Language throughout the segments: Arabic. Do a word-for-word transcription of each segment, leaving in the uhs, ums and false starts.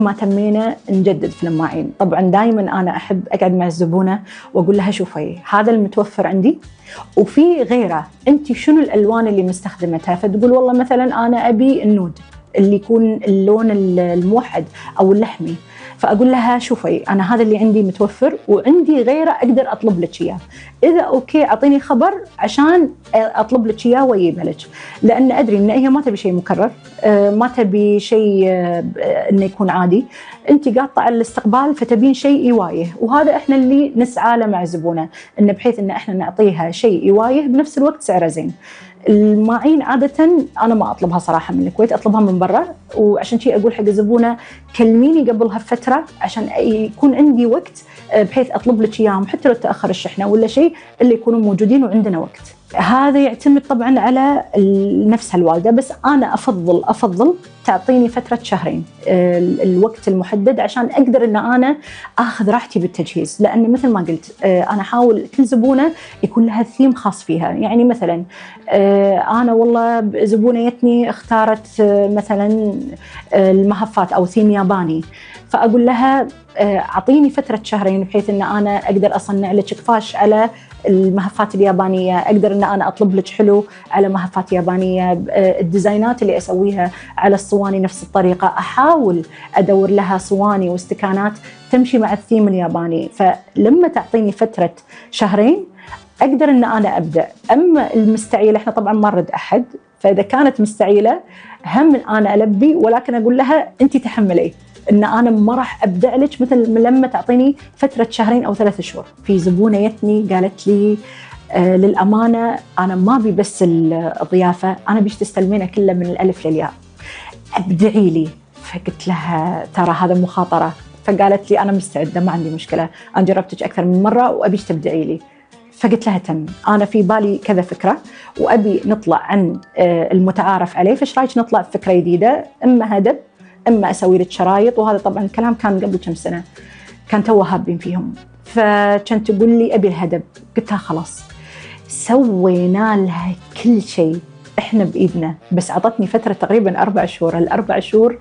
ما تمينا نجدد في الماعين. طبعا دائما أنا أحب أقعد مع الزبونة وأقول لها شوفي هذا المتوفر عندي وفي غيره، أنت شنو الألوان اللي مستخدمتها؟ فتقول والله مثلا أنا أبي النود اللي يكون اللون الموحد أو اللحمي، فأقول لها شوفي أنا هذا اللي عندي متوفر وعندي غيره أقدر أطلب لك إياه، إذا أوكي أعطيني خبر عشان أطلب لك إياه وأجيبه لك، لأن أدري إن هي ما تبي شيء مكرر، ما تبي شيء إنه يكون عادي، أنت قاطعة الاستقبال فتبين شيء يوايه، وهذا إحنا اللي نسعى له مع الزبونة، إن بحيث إن إحنا نعطيها شيء يوايه بنفس الوقت سعره زين. الماعين عادة أنا ما أطلبها صراحة من الكويت، أطلبها من برا، وعشان شيء أقول حق الزبونة كلميني قبلها بفترة عشان يكون عندي وقت بحيث أطلب لك إياهم حتى لو تأخر الشحنة ولا شيء اللي يكونوا موجودين وعندنا وقت. هذا يعتمد طبعا على نفسها الوالدة، بس أنا أفضل أفضل تعطيني فترة شهرين الوقت المحدد عشان أقدر أن أنا أخذ راحتي بالتجهيز، لأن مثل ما قلت أنا أحاول كل زبونة يكون لها ثيم خاص فيها. يعني مثلا أنا والله زبونة جتني اختارت مثلا المهفات أو ثيم ياباني، فأقول لها أعطيني فترة شهرين بحيث أن أنا أقدر أصنع لك قفاش على المهفات اليابانية، أقدر أن أنا أطلب لك حلو على مهفات يابانية، الديزاينات اللي أسويها على الصواني نفس الطريقة، أحاول أدور لها صواني واستكانات تمشي مع الثيم الياباني. فلما تعطيني فترة شهرين أقدر أن أنا أبدأ. أما المستعيلة إحنا طبعاً ما نرد أحد، فإذا كانت مستعيلة هم أنا ألبي، ولكن أقول لها أنت تحملي إن أنا ما راح أبدأ لك مثل لما تعطيني فترة شهرين أو ثلاث شهور. في زبونة جتني قالت لي آه للأمانة أنا ما بي بس الضيافة، أنا بيش تستلمينه كله من الألف للياء، أبدعي لي. فقلت لها ترى هذا مخاطرة، فقالت لي أنا مستعدة ما عندي مشكلة، أنا جربتك أكثر من مرة وأبيش تبدعي لي. فقلت لها تم، أنا في بالي كذا فكرة وأبي نطلع عن آه المتعارف عليه، فإيش رأيك نطلع بفكرة جديدة، إما هدب اما اسوي لك شرايط. وهذا طبعا الكلام كان قبل كم سنه، كان تو هابين فيهم، فكانت تقول لي ابي الهدب. قلت لها خلاص، سوينا لها كل شيء احنا بايدنا، بس عطتني فتره تقريبا اربع شهور. الاربع شهور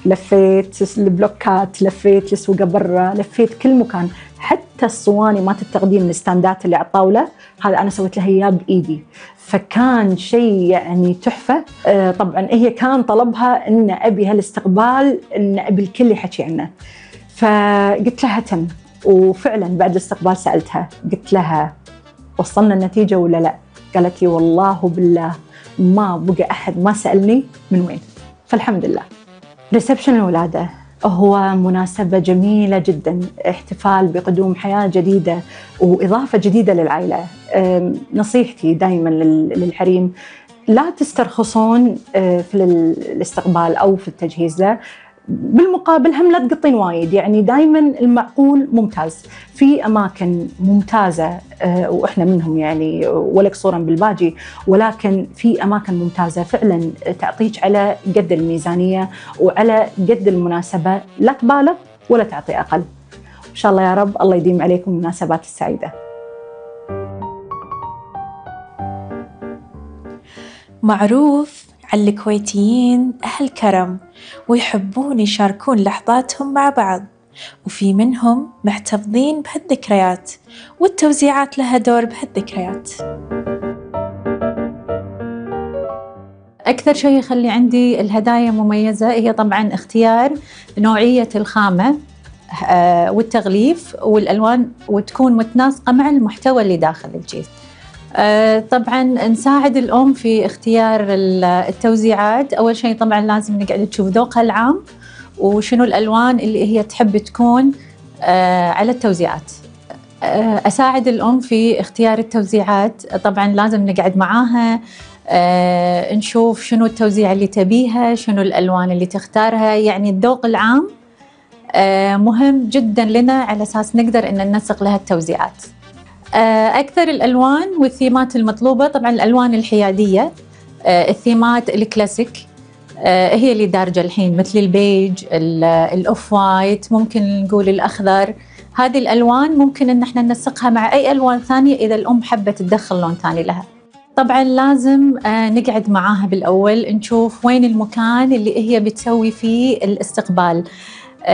لفيت البلوكات، لفيت السوق برا، لفيت كل مكان، حتى الصواني مات التقديم الستاندات اللي على الطاوله هذا انا سويت لها اياه بايدي، فكان شيء يعني تحفه. آه طبعا هي كان طلبها ان ابي هالاستقبال، ان ابي الكل يحكي عنه، فقلت لها تم. وفعلا بعد الاستقبال سالتها قلت لها وصلنا النتيجه ولا لا؟ قالت لي والله بالله ما بقى احد ما سالني من وين. فالحمد لله. ريسبشن الولاده هو مناسبة جميلة جدا، احتفال بقدوم حياة جديدة وإضافة جديدة للعائلة. نصيحتي دائما للحريم لا تسترخصون في الاستقبال أو في التجهيز له، بالمقابل هم لا تقطين وايد، يعني دائما المعقول ممتاز. في أماكن ممتازة وإحنا منهم يعني ولا قصورا بالباجي، ولكن في أماكن ممتازة فعلا تعطيك على قد الميزانية وعلى قد المناسبة، لا تبالغ ولا تعطي أقل. إن شاء الله يا رب الله يديم عليكم المناسبات السعيدة. معروف على الكويتيين أهل كرم ويحبون يشاركون لحظاتهم مع بعض، وفي منهم محتفظين بهالذكريات، والتوزيعات لها دور بهالذكريات. أكثر شيء يخلي عندي الهدايا مميزة هي طبعاً اختيار نوعية الخامة والتغليف والألوان، وتكون متناسقة مع المحتوى اللي داخل الكيس. طبعاً نساعد الأم في اختيار التوزيعات. أول شيء طبعاً لازم نقعد نشوف ذوقها العام وشنو الألوان اللي هي تحب تكون على التوزيعات. أساعد الأم في اختيار التوزيعات. طبعاً لازم نقعد معاها نشوف شنو التوزيع اللي تبيها، شنو الألوان اللي تختارها، يعني الذوق العام مهم جداً لنا على أساس نقدر إن ننسق لها التوزيعات. أكثر الألوان والثيمات المطلوبة طبعاً الألوان الحيادية، الثيمات الكلاسيك هي اللي دارجة الحين، مثل البيج، الأوف وايت، ممكن نقول الأخضر. هذه الألوان ممكن إن احنا ننسقها مع أي ألوان ثانية إذا الأم حبت تدخل لون ثاني لها. طبعاً لازم نقعد معاها بالأول نشوف وين المكان اللي هي بتسوي فيه الاستقبال.